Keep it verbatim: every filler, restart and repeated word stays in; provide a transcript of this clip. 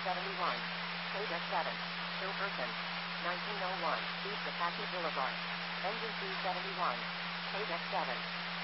seventy-one. Page seven. Hilferson. nineteen oh one. East Apache Boulevard. Engine two seventy-one. Page seven.